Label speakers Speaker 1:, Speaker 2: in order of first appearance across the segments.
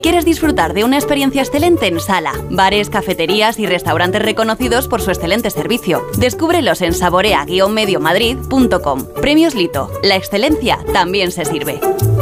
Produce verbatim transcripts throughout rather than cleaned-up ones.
Speaker 1: ¿Quieres disfrutar de una experiencia excelente en sala, bares, cafeterías y restaurantes reconocidos por su excelente servicio? Descúbrelos en saborea guion medio madrid punto com. Premios Lito. La excelencia también se sirve.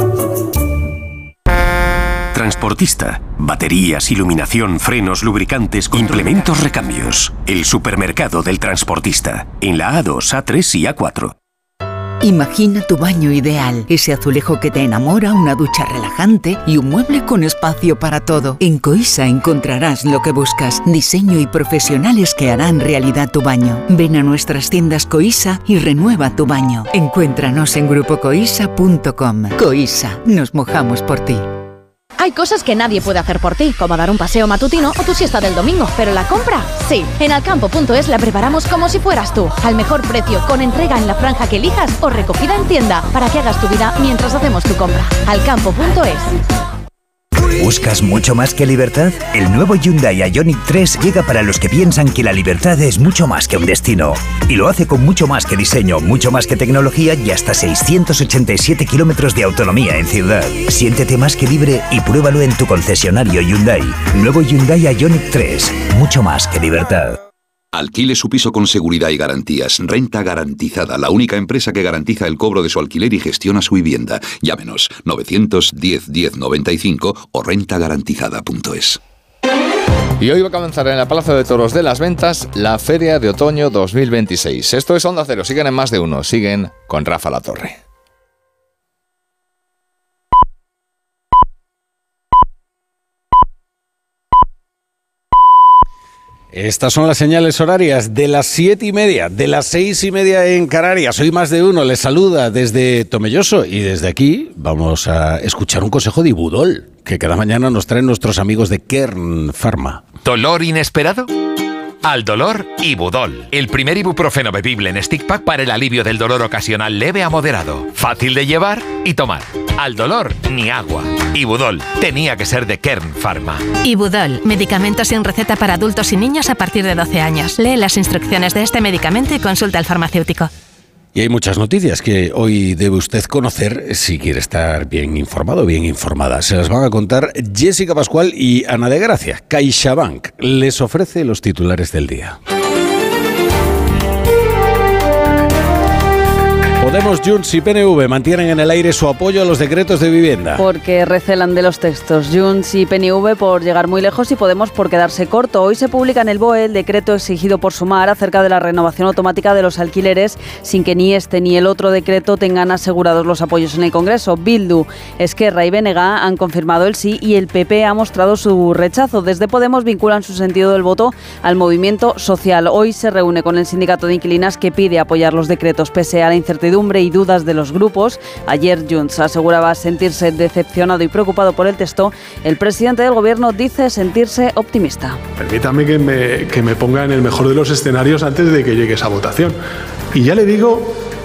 Speaker 2: Transportista. Baterías, iluminación, frenos, lubricantes, implementos, recambios. El supermercado del transportista. En la A dos, A tres y A cuatro.
Speaker 3: Imagina tu baño ideal, ese azulejo que te enamora, una ducha relajante y un mueble con espacio para todo. En Coisa encontrarás lo que buscas, diseño y profesionales que harán realidad tu baño. Ven a nuestras tiendas Coisa y renueva tu baño. Encuéntranos en grupo coisa punto com. Coisa, nos mojamos por ti.
Speaker 4: Hay cosas que nadie puede hacer por ti, como dar un paseo matutino o tu siesta del domingo, pero la compra, sí. En alcampo punto es la preparamos como si fueras tú, al mejor precio, con entrega en la franja que elijas o recogida en tienda, para que hagas tu vida mientras hacemos tu compra. alcampo punto es.
Speaker 5: ¿Buscas mucho más que libertad? El nuevo Hyundai Ioniq tres llega para los que piensan que la libertad es mucho más que un destino. Y lo hace con mucho más que diseño, mucho más que tecnología y hasta seiscientos ochenta y siete kilómetros de autonomía en ciudad. Siéntete más que libre y pruébalo en tu concesionario Hyundai. Nuevo Hyundai Ioniq tres, mucho más que libertad.
Speaker 6: Alquile su piso con seguridad y garantías. Renta Garantizada, la única empresa que garantiza el cobro de su alquiler y gestiona su vivienda. Llámenos novecientos diez diez noventa y cinco o renta garantizada punto es.
Speaker 7: Y hoy va a comenzar en la Plaza de Toros de las Ventas la Feria de Otoño dos mil veintiséis. Esto es Onda Cero, siguen en Más de Uno, siguen con Rafa Latorre.
Speaker 8: Estas son las señales horarias de las siete y media, de las seis y media en Canarias. Hoy Más de Uno les saluda desde Tomelloso y desde aquí vamos a escuchar un consejo de Ibudol que cada mañana nos traen nuestros amigos de Kern Pharma.
Speaker 9: ¿Dolor inesperado? Al dolor, Ibudol. El primer ibuprofeno bebible en stick pack para el alivio del dolor ocasional leve a moderado. Fácil de llevar y tomar. Al dolor, ni agua. Ibudol. Tenía que ser de Kern Pharma.
Speaker 10: Ibudol. Medicamento sin receta para adultos y niños a partir de doce años. Lee las instrucciones de este medicamento y consulta al farmacéutico.
Speaker 8: Y hay muchas noticias que hoy debe usted conocer si quiere estar bien informado, bien informada. Se las van a contar Jessica Pascual y Ana de Gracia. CaixaBank les ofrece los titulares del día. Podemos, Junts y P N V mantienen en el aire su apoyo a los decretos de vivienda.
Speaker 11: Porque recelan de los textos. Junts y P N V por llegar muy lejos y Podemos por quedarse corto. Hoy se publica en el B O E el decreto exigido por Sumar acerca de la renovación automática de los alquileres sin que ni este ni el otro decreto tengan asegurados los apoyos en el Congreso. Bildu, Esquerra y B N G han confirmado el sí y el P P ha mostrado su rechazo. Desde Podemos vinculan su sentido del voto al movimiento social. Hoy se reúne con el sindicato de inquilinas que pide apoyar los decretos pese a la incertidumbre y dudas de los grupos. Ayer Junts aseguraba sentirse decepcionado y preocupado por el texto. El presidente del gobierno dice sentirse optimista.
Speaker 12: Permítame que me, que me ponga en el mejor de los escenarios antes de que llegue esa votación. Y ya le digo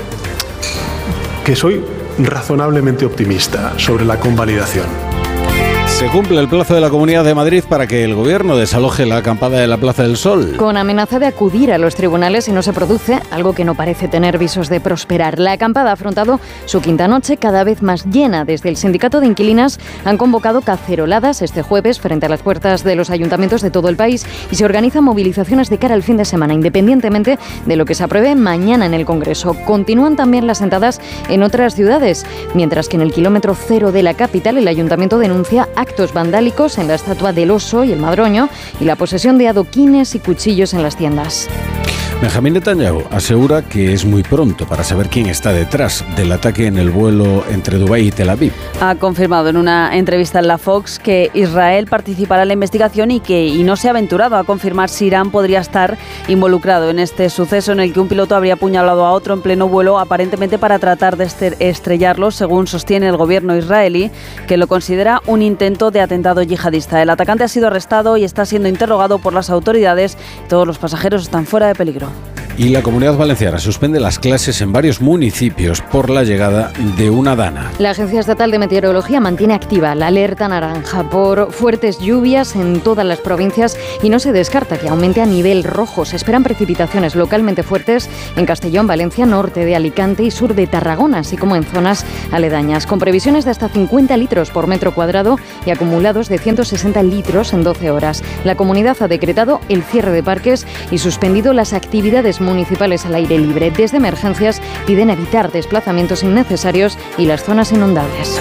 Speaker 12: que soy razonablemente optimista sobre la convalidación.
Speaker 8: Se cumple el plazo de la Comunidad de Madrid para que el gobierno desaloje la acampada de la Plaza del Sol.
Speaker 4: Con amenaza de acudir a los tribunales si no se produce, algo que no parece tener visos de prosperar. La acampada ha afrontado su quinta noche cada vez más llena. Desde el sindicato de inquilinas han convocado caceroladas este jueves frente a las puertas de los ayuntamientos de todo el país y se organizan movilizaciones de cara al fin de semana, independientemente de lo que se apruebe mañana en el Congreso. Continúan también las sentadas en otras ciudades, mientras que en el kilómetro cero de la capital el ayuntamiento denuncia actos vandálicos en la estatua del oso y el madroño y la posesión de adoquines y cuchillos en las tiendas.
Speaker 8: Benjamín Netanyahu asegura que es muy pronto para saber quién está detrás del ataque en el vuelo entre Dubái y Tel Aviv.
Speaker 11: Ha confirmado en una entrevista en la Fox que Israel participará en la investigación y que y no se ha aventurado a confirmar si Irán podría estar involucrado en este suceso en el que un piloto habría apuñalado a otro en pleno vuelo, aparentemente para tratar de estrellarlo, según sostiene el gobierno israelí, que lo considera un intento de atentado yihadista. El atacante ha sido arrestado y está siendo interrogado por las autoridades. Todos los pasajeros están fuera de peligro.
Speaker 8: Y la Comunidad Valenciana suspende las clases en varios municipios por la llegada de una dana.
Speaker 4: La Agencia Estatal de Meteorología mantiene activa la alerta naranja por fuertes lluvias en todas las provincias y no se descarta que aumente a nivel rojo. Se esperan precipitaciones localmente fuertes en Castellón, Valencia, norte de Alicante y sur de Tarragona, así como en zonas aledañas, con previsiones de hasta cincuenta litros por metro cuadrado y acumulados de ciento sesenta litros en doce horas. La comunidad ha decretado el cierre de parques y suspendido las actividades municipales al aire libre. Desde emergencias piden evitar desplazamientos innecesarios y las zonas inundables.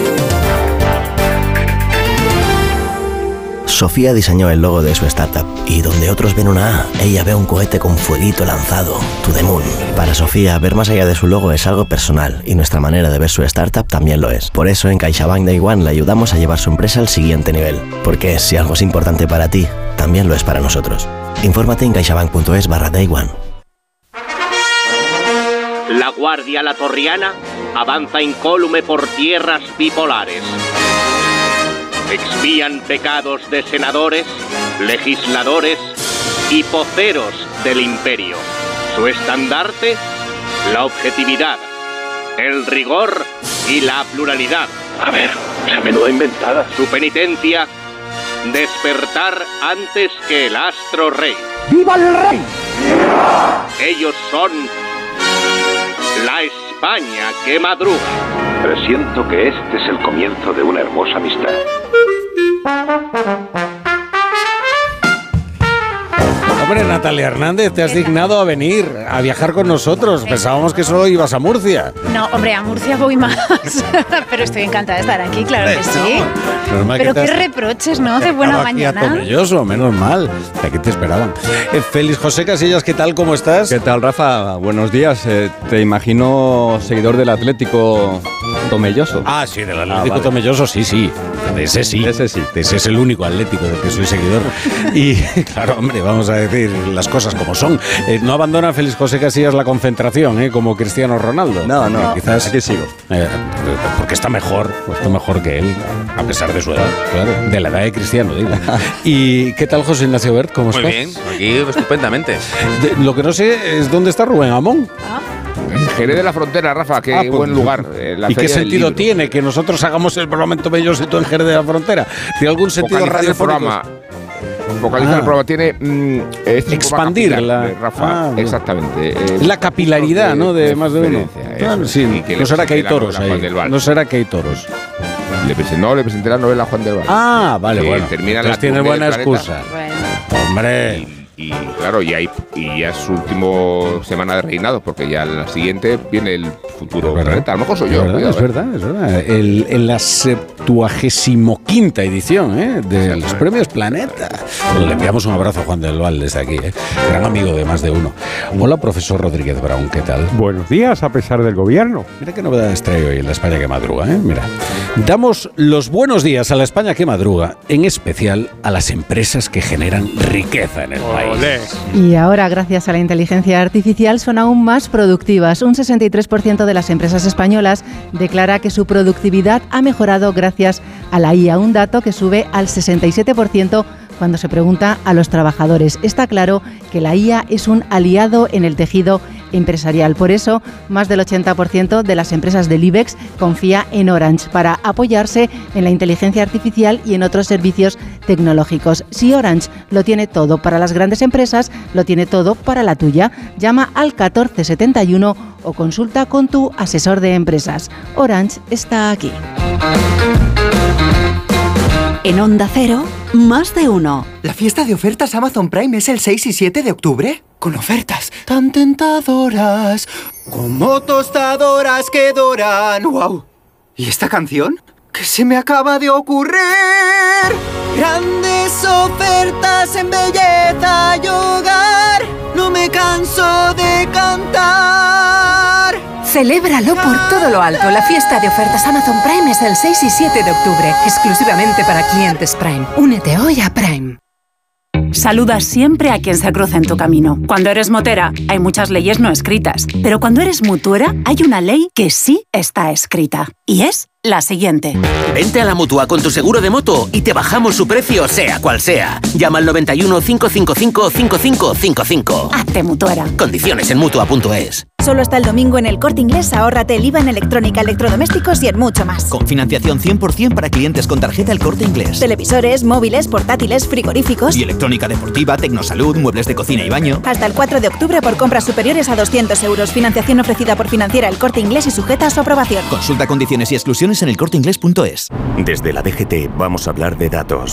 Speaker 13: Sofía diseñó el logo de su startup y donde otros ven una A, ella ve un cohete con fueguito lanzado, To The Moon. Para Sofía, ver más allá de su logo es algo personal y nuestra manera de ver su startup también lo es. Por eso en CaixaBank Day One le ayudamos a llevar su empresa al siguiente nivel. Porque si algo es importante para ti, también lo es para nosotros. Infórmate en caixabank.es barra Day One.
Speaker 14: La Guardia Latorriana avanza incólume por tierras bipolares. Expían pecados de senadores, legisladores y poceros del imperio. Su estandarte, la objetividad, el rigor y la pluralidad.
Speaker 15: A ver, esa menuda inventada.
Speaker 14: Su penitencia, despertar antes que el astro rey.
Speaker 15: ¡Viva el rey!
Speaker 14: Ellos son la España que madruga.
Speaker 15: Presiento que este es el comienzo de una hermosa amistad.
Speaker 8: Hombre, Natalia Hernández, te has dignado a venir, a viajar con nosotros. Pensábamos que solo ibas a Murcia.
Speaker 16: No, hombre, a Murcia voy más. Pero estoy encantada de estar aquí, claro que sí.
Speaker 8: Normal
Speaker 16: Pero
Speaker 8: que
Speaker 16: qué
Speaker 8: has...
Speaker 16: reproches, ¿no? De buena
Speaker 8: Aquí
Speaker 16: mañana.
Speaker 8: a Tomelloso, menos mal. Aquí te esperaban. Eh, Félix José Casillas, ¿qué tal? ¿Cómo estás?
Speaker 17: ¿Qué tal, Rafa? Buenos días. Eh, te imagino seguidor del Atlético Tomelloso.
Speaker 8: Ah, sí, del Atlético
Speaker 17: ah, vale.
Speaker 8: Tomelloso, sí, sí. De ese sí.
Speaker 17: De ese sí.
Speaker 8: De ese es el único Atlético del que soy seguidor. Y claro, hombre, vamos a decir las cosas como son. Eh, no abandona Félix José Casillas la concentración, ¿eh? Como Cristiano Ronaldo.
Speaker 17: No, no,
Speaker 8: quizás
Speaker 17: aquí sigo.
Speaker 8: Eh, porque está mejor, está mejor que él, a pesar de su edad, claro. De la edad de Cristiano, digo. ¿Y qué tal, José Ignacio Bert? ¿Cómo
Speaker 18: Muy
Speaker 8: estás?
Speaker 18: bien, aquí estupendamente.
Speaker 8: De, lo que no sé es dónde está Rubén Amón.
Speaker 7: Jerez de la Frontera, Rafa, qué
Speaker 8: Ah, pues,
Speaker 7: buen lugar. Eh, la
Speaker 8: ¿Y qué
Speaker 7: Feria del
Speaker 8: sentido
Speaker 7: Libro.
Speaker 8: tiene que nosotros hagamos el programa en Tomelloso y tú en Jerez de la Frontera? ¿Tiene algún sentido
Speaker 7: Focalizar el
Speaker 8: radiofónico?
Speaker 7: programa. Focalizar
Speaker 8: Ah.
Speaker 7: el programa tiene mm, es un
Speaker 8: Expandir
Speaker 7: programa
Speaker 8: la-
Speaker 7: capilar, Rafa,
Speaker 8: ah,
Speaker 7: exactamente. Eh,
Speaker 8: La capilaridad, ¿no? De más de uno.
Speaker 7: referencia,
Speaker 8: Claro,
Speaker 7: eso.
Speaker 8: sí,
Speaker 7: Y que le
Speaker 8: no será que hay
Speaker 7: presenté la
Speaker 8: toros
Speaker 7: novela Juan
Speaker 8: ahí.
Speaker 7: del Val.
Speaker 8: No será que hay toros.
Speaker 7: Le presenté, no, le presenté la novela Juan del Val.
Speaker 8: Ah, vale,
Speaker 7: Que
Speaker 8: bueno.
Speaker 7: termina
Speaker 8: Entonces
Speaker 7: la
Speaker 8: tienes
Speaker 7: turbe
Speaker 8: buena
Speaker 7: del
Speaker 8: excusa.
Speaker 7: planeta.
Speaker 8: Hombre.
Speaker 7: Y claro, y, hay, y ya es su último semana de reinado, porque ya la siguiente viene el futuro planeta. A lo mejor soy yo.
Speaker 8: Es verdad,
Speaker 7: cuidado,
Speaker 8: es
Speaker 7: eh.
Speaker 8: verdad, es verdad. El, en la septuagésimo quinta edición ¿eh? de los premios Planeta. Le enviamos un abrazo a Juan del Val desde aquí, ¿eh? Gran amigo de más de uno. Hola, profesor Rodríguez Brown, ¿qué tal?
Speaker 19: Buenos días, a pesar del gobierno.
Speaker 8: Mira qué novedades trae hoy en la España que madruga, ¿eh? Mira. Damos los buenos días a la España que madruga, en especial a las empresas que generan riqueza en el país.
Speaker 20: Y ahora, gracias a la inteligencia artificial, son aún más productivas. Un sesenta y tres por ciento de las empresas españolas declara que su productividad ha mejorado gracias a la I A, un dato que sube al sesenta y siete por ciento cuando se pregunta a los trabajadores. Está claro que la I A es un aliado en el tejido empresarial. Por eso, más del ochenta por ciento de las empresas del IBEX confía en Orange para apoyarse en la inteligencia artificial y en otros servicios tecnológicos. Si Orange lo tiene todo para las grandes empresas, lo tiene todo para la tuya. Llama al catorce setenta y uno o consulta con tu asesor de empresas. Orange está aquí.
Speaker 21: En Onda Cero, más de uno.
Speaker 22: ¿La fiesta de ofertas Amazon Prime es el seis y siete de octubre? Con ofertas tan tentadoras, como tostadoras que doran. ¡Wow! ¿Y esta canción? ¿Qué se me acaba de ocurrir? Grandes ofertas en belleza y hogar. No me canso de cantar.
Speaker 21: Celébralo por todo lo alto. La fiesta de ofertas Amazon Prime es el seis y siete de octubre, exclusivamente para clientes Prime. Únete hoy a Prime.
Speaker 1: Saluda siempre a quien se cruce en tu camino. Cuando eres motera, hay muchas leyes no escritas. Pero cuando eres mutuera, hay una ley que sí está escrita. Y es la siguiente.
Speaker 2: Vente a la Mutua con tu seguro de moto y te bajamos su precio sea cual sea. Llama al noventa y uno, cinco cinco cinco, cinco cinco cinco cinco.
Speaker 1: Hazte mutuera.
Speaker 2: Condiciones en Mutua punto es.
Speaker 23: Solo hasta el domingo en El Corte Inglés ahórrate el I V A en electrónica, electrodomésticos y en mucho más.
Speaker 24: Con financiación cien por ciento para clientes con tarjeta El Corte Inglés.
Speaker 23: Televisores, móviles, portátiles, frigoríficos.
Speaker 24: Y electrónica deportiva, tecnosalud, muebles de cocina y baño.
Speaker 23: Hasta el cuatro de octubre por compras superiores a doscientos euros. Financiación ofrecida por Financiera El Corte Inglés y sujeta a su aprobación.
Speaker 24: Consulta condiciones y exclusiones en el corte inglés punto es.
Speaker 25: Desde la D G T vamos a hablar de datos.